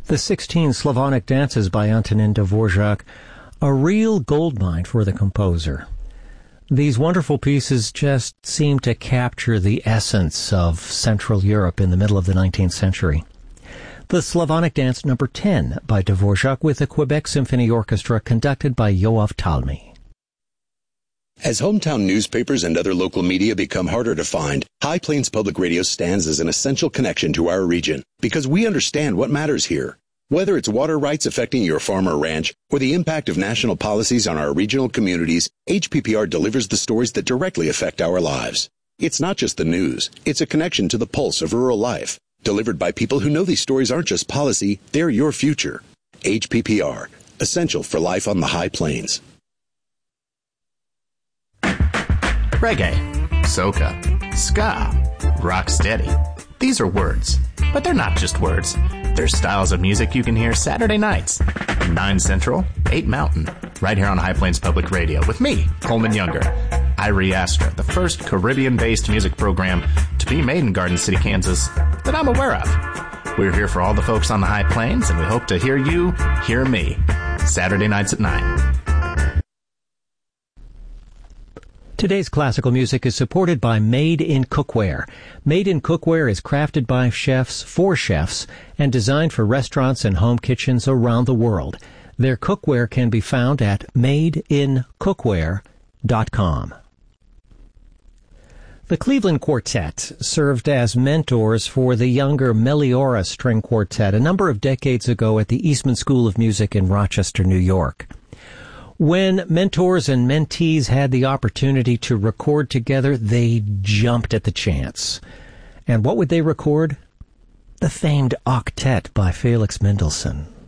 The 16 Slavonic Dances by Antonin Dvorak, a real goldmine for the composer. These wonderful pieces just seem to capture the essence of Central Europe in the middle of the 19th century. The Slavonic Dance No. 10 by Dvorak with the Quebec Symphony Orchestra conducted by Yoav Talmi. As hometown newspapers and other local media become harder to find, High Plains Public Radio stands as an essential connection to our region because we understand what matters here. Whether it's water rights affecting your farm or ranch or the impact of national policies on our regional communities, HPPR delivers the stories that directly affect our lives. It's not just the news. It's a connection to the pulse of rural life, delivered by people who know these stories aren't just policy, they're your future. HPPR, essential for life on the High Plains. Reggae, soca, ska, rocksteady. These are words, but they're not just words. They're styles of music you can hear Saturday nights, 9 Central, 8 Mountain, right here on High Plains Public Radio with me, Coleman Younger. Irie Astra, the first Caribbean-based music program to be made in Garden City, Kansas that I'm aware of. We're here for all the folks on the High Plains, and we hope to hear you hear me. Saturday nights at 9. Today's classical music is supported by Made in Cookware. Made in Cookware is crafted by chefs for chefs and designed for restaurants and home kitchens around the world. Their cookware can be found at madeincookware.com. The Cleveland Quartet served as mentors for the younger Meliora String Quartet a number of decades ago at the Eastman School of Music in Rochester, New York. When mentors and mentees had the opportunity to record together, they jumped at the chance. And what would they record? The famed Octet by Felix Mendelssohn.